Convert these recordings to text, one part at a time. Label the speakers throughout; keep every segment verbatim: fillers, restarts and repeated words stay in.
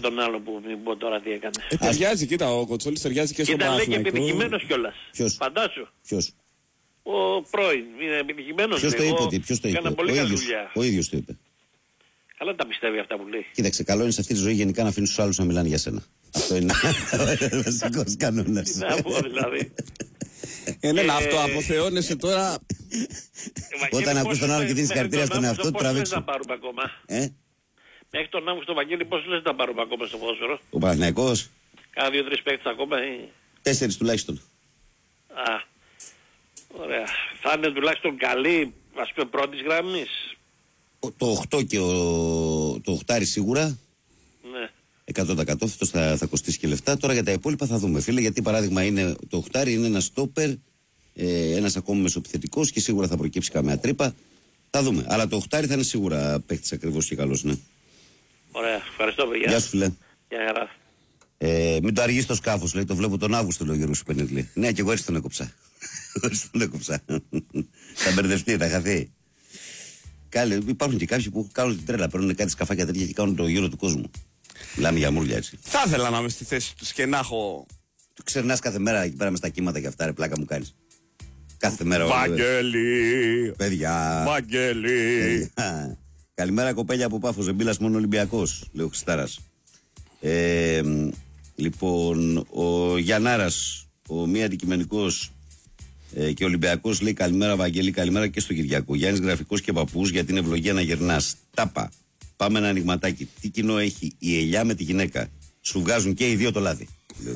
Speaker 1: τον άλλο που μην πω τώρα τι έκανε.
Speaker 2: Ε, ταιριάζει, κοίτα, ο Κοτσόλης ταιριάζει και στον Παναθηναϊκό.
Speaker 1: Ήταν λέει και επιτυχημένος κιόλας.
Speaker 3: Ποιος?
Speaker 1: Φαντάσου.
Speaker 3: Ποιος?
Speaker 1: Ο πρώην είναι επιτυχημένος.
Speaker 3: Ποιος το είπε ότι, ποιος το είπε?
Speaker 1: Πολύ
Speaker 3: ο,
Speaker 1: καλή
Speaker 3: ίδιος,
Speaker 1: δουλειά.
Speaker 3: ο ίδιος το είπε.
Speaker 1: Καλά τα πιστεύει αυτά που λέει.
Speaker 3: Κοίταξε, καλό είναι σε αυτή τη ζωή γενικά να αφήνεις τους άλλους να μιλάνε για σένα. Αυτό είναι ο βασικός κανόνας.
Speaker 1: Τι να πω δηλαδή.
Speaker 2: Ε, ναι, να αυτοαποθεώνεσαι τώρα.
Speaker 3: Όταν ακούς τον άλλο και δίνεις χαρτίρια στον εαυτό του, τραβήξου.
Speaker 1: Πώς λες να πάρουμε ακόμα.
Speaker 3: Ε?
Speaker 1: Μέχρι τον Αύγουστο Βαγγέλη πώς λες να πάρουμε ακόμα στο ποδόσφαιρο.
Speaker 3: Ο Παναθηναϊκός.
Speaker 1: Κάνα δύο-τρεις παίκτες ακόμα ή...
Speaker 3: Τέσσερις τουλάχιστον.
Speaker 1: Α, ωραία. Θα είναι τουλάχιστον καλή, ας πούμε, πρώτης γραμμής.
Speaker 3: Το οκτώ και ο... το οχτάρι σίγουρα.
Speaker 1: Ναι.
Speaker 3: εκατό τοις εκατό αυτός θα, θα κοστίσει και λεφτά. Τώρα για τα υπόλοιπα θα δούμε, φίλε. Γιατί παράδειγμα είναι το οχτάρι είναι ένα στόπερ, ε, ένας ακόμα μεσοπιθετικός και σίγουρα θα προκύψει καμία τρύπα. Θα δούμε. Αλλά το οχτάρι θα είναι σίγουρα παίκτης ακριβώς και καλός, ναι.
Speaker 1: Ωραία. Ευχαριστώ, παιδιά.
Speaker 3: Γεια σου, φίλε.
Speaker 1: Γεια χαρά.
Speaker 3: Ε, μην το αργείς το σκάφος, λέει. Το βλέπω τον Αύγουστο, λέει ο Γιώργος Πενετλή. Ναι, και εγώ έτσι τον έκοψα. Έτσι τον έκοψα. Θα μπερδευτεί, θα χαθεί. Κάλε, υπάρχουν και κάποιοι που κάνουν την τρέλα. Παίρνουν κάτι σκαφάκια τέτοια και κάνουν το γύρο του κόσμου. Μιλάμε για μουρλια έτσι.
Speaker 2: Θα ήθελα να είμαι στη θέση του και να έχω.
Speaker 3: Το ξερνάς κάθε μέρα εκεί πέρα με στα κύματα και αυτά, ρε πλάκα μου κάνεις. Κάθε μέρα.
Speaker 2: Βαγγέλη!
Speaker 3: Παιδιά!
Speaker 2: Βαγγέλη!
Speaker 3: Παιδιά. Καλημέρα κοπέλια από Πάφο. Ζεμπίλας μόνο Ολυμπιακός, λέει ο Χριστάρας. Ε, λοιπόν, ο Γιαννάρας, ο μη αντικειμενικός ε, και Ολυμπιακός, λέει καλημέρα Βαγγέλη, καλημέρα και στο Κυριακό. Γιάννης Γραφικός και παππούς για την ευλογία να γερνάς. Τάπα. Πάμε ένα ανοιγματάκι. Τι κοινό έχει η ελιά με τη γυναίκα? Σου βγάζουν και οι δύο το λάδι.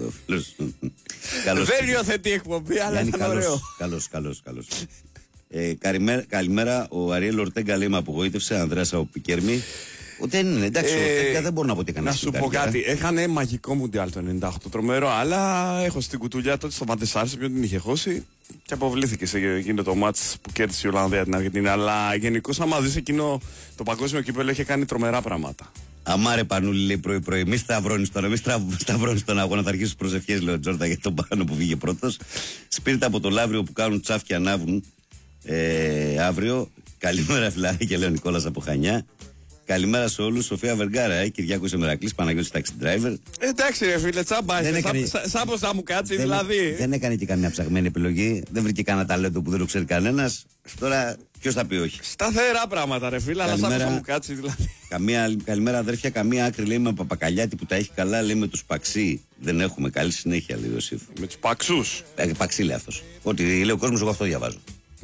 Speaker 2: Δεν υιοθετεί εκπομπή, αλλά είναι ωραίο.
Speaker 3: Καλώς, καλώς, καλώς. Ε, καλημέρα, καλημέρα, ο Αριέλ Ορτέγκα λέει με απογοήτευσε, Ανδρέας από Πικέρμη. Δεν είναι, εντάξει, ε, ο Ορτέγκα δεν μπορώ να πω τι έκανε.
Speaker 2: Να σου πω κάτι, έχανε μαγικό μουντιάλ το ενενήντα οκτώ, τρομερό, αλλά έχω στην κουτουλιά τότε στο Μαντεσάρ, σε ποιον την είχε χώσει και αποβλήθηκε σε εκείνο το μάτς που κέρδισε η Ολλανδία την Αργεντινή. Αλλά γενικώς άμα δεις εκείνο το παγκόσμιο κύπελλο είχε κάνει τρομερά πράγματα.
Speaker 3: Αμάρε Πανούλη, λέει πρωί-πρωί, μη σταυρώνεις τώρα, μη σταυρώνεις τον αγώνα. Θα αρχίσεις προσευχές, λέει ο Τζόρτα, για τον πάνω που βγήκε πρώτος. Σπίρτα από το Λαύριο που κάνουν τσάφ και ανάβουν ε, αύριο. Καλημέρα, φιλαράκια, λέει ο Νικόλας από Χανιά. Καλημέρα σε όλους. Σοφία Βεργάρα, ε, Κυριάκος Εμερακλής, Παναγιώτης Taxi Driver.
Speaker 2: Εντάξει, ρε φίλε, τσάμπα.
Speaker 3: Έκανε...
Speaker 2: Σαν σα, πως θα μου κάτσει,
Speaker 3: δεν,
Speaker 2: δηλαδή.
Speaker 3: Δεν έκανε και καμιά ψαγμένη επιλογή. Δεν βρήκε κανένα ταλέντο που δεν το ξέρει κανένας. Τώρα, ποιος θα πει όχι?
Speaker 2: Σταθερά πράγματα, ρε φίλε, αλλά σαν πως θα μου κάτσει, δηλαδή.
Speaker 3: Καμία, καλημέρα, αδέρφια. Καμία άκρη, λέει, με Παπακαλιάτη που τα έχει καλά. Λέει με τους Παξί. Δεν έχουμε. Καλή συνέχεια, λέει ο Ιωσήφ.
Speaker 2: Με τους Παξούς.
Speaker 3: Ε, Παξί, λέει αυτός. Ό,τι λέει ο κόσμος, εγώ αυτό διαβάζω.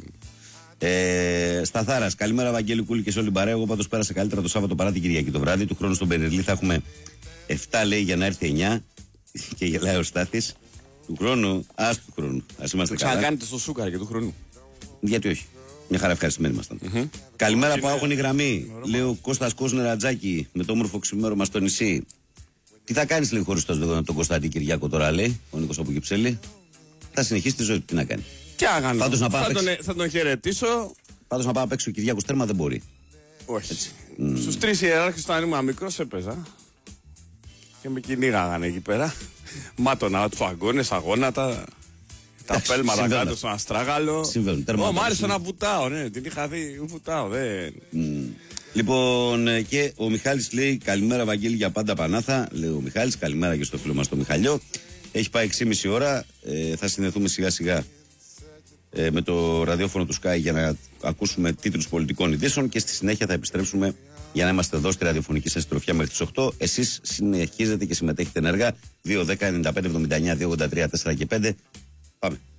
Speaker 3: Ε, Σταθάρας, καλημέρα Βαγγέλη Κούλη και σε όλη την παρέα. Εγώ πάντως πέρασα καλύτερα το Σάββατο παρά την Κυριακή το βράδυ. Του χρόνου στον Πενερλή θα έχουμε επτά, λέει, για να έρθει εννιά. Και γελάει ο Στάθης. Του χρόνου, ας του χρόνου. Ας είμαστε καλά.
Speaker 2: Ξανακάνετε στο Σούκαρ και του χρόνου.
Speaker 3: Γιατί όχι. Μια χαρά ευχαριστημένοι ήμασταν. Mm-hmm. Καλημέρα από άγωνη γραμμή. Λέει ο Κώστας Κόσνερατζάκη με το όμορφο ξημέρωμα στο νησί. Τι θα κάνεις, λέει, χωρίς τον Κωνσταντή Κυριάκο τώρα, λέει ο Νίκος από Κυψέλη? Θα συνεχίσει τη ζωή του. Τι να κάνει?
Speaker 2: Τι άγανε,
Speaker 3: Πάντως να
Speaker 2: θα, τον, θα τον χαιρετήσω.
Speaker 3: Πάντως να πάω απ' έξω ο Κυριάκος τέρμα δεν μπορεί.
Speaker 2: Όχι. Mm. Στους τρεις ιεράρχες όταν ήμουν μικρός έπαιζα. Και με κυνήγαγανε εκεί πέρα. Μάτωνα τους αγώνες, αγώνατα. Τα πέλματα κάτω στον αστράγαλο.
Speaker 3: Συμβαίνουν.
Speaker 2: Ω, μ' άρεσε να βουτάω, ναι. Την είχα δει, βουτάω, δεν.
Speaker 3: Mm. Λοιπόν, και ο Μιχάλης λέει καλημέρα Βαγγέλη για πάντα Πανάθα. Λέει ο Μιχάλης, καλημέρα και στο φίλο μας το Μιχαλιό. Έχει πάει έξι και μισή ώρα. Ε, θα συνδεθούμε σιγά σιγά ε, με το ραδιόφωνο του Sky για να ακούσουμε τίτλους πολιτικών ειδήσεων και στη συνέχεια θα επιστρέψουμε για να είμαστε εδώ στη ραδιοφωνική σας συντροφιά μέχρι τις οκτώ. Εσείς συνεχίζετε και συμμετέχετε ενεργά. δύο δέκα ενενήντα πέντε εβδομήντα εννιά δύο ογδόντα τρία τέσσερα και πέντε. Πάμε.